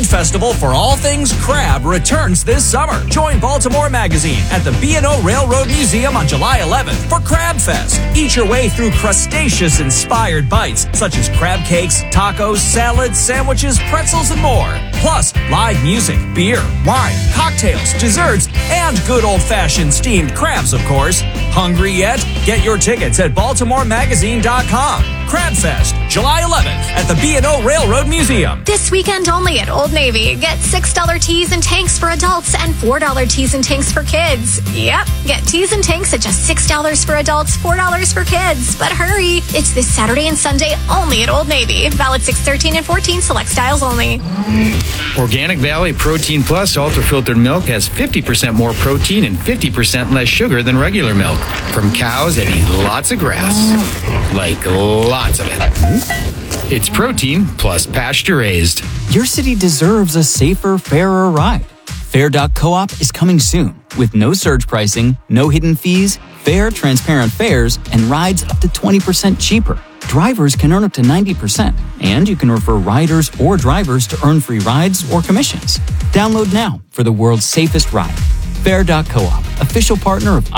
Talent Festival for all things crab returns this summer. Join Baltimore Magazine at the B&O Railroad Museum on July 11th for Crab Fest. Eat your way through crustaceous-inspired bites such as crab cakes, tacos, salads, sandwiches, pretzels, and more. Plus, live music, beer, wine, cocktails, desserts, and good old-fashioned steamed crabs, of course. Hungry yet? Get your tickets at BaltimoreMagazine.com. Crab Fest, July 11th at the B&O Railroad Museum. This weekend only at Old Navy. Get $6 tees and tanks for adults and $4 tees and tanks for kids. Yep, get tees and tanks at just $6 for adults, $4 for kids. But hurry, it's this Saturday and Sunday only at Old Navy. Valid 6/13 and 14, select styles only. Organic Valley Protein Plus ultra-filtered milk has 50% more protein and 50% less sugar than regular milk. From cows that eat lots of grass. Like lots of it. It's protein plus pasture-raised. Your city deserves a safer, fairer ride. Fair.coop is coming soon with no surge pricing, no hidden fees, fair, transparent fares, and rides up to 20% cheaper. Drivers can earn up to 90%, and you can refer riders or drivers to earn free rides or commissions. Download now for the world's safest ride. Fair.coop, official partner of